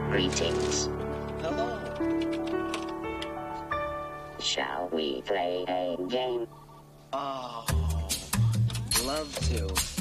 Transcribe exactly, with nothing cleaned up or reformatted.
Greetings. Hello. Shall we play a game? Oh, love to.